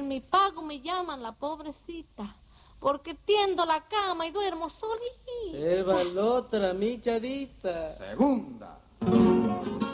mi pago me llaman la pobrecita, porque tiendo la cama y duermo solita. Se va la otra, mi Chadita. Segunda.